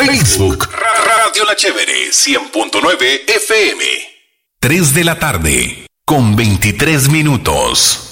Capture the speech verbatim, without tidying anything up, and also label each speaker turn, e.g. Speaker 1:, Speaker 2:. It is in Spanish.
Speaker 1: Facebook, Radio La Chévere, cien punto nueve F M. tres de la tarde, con veintitrés minutos.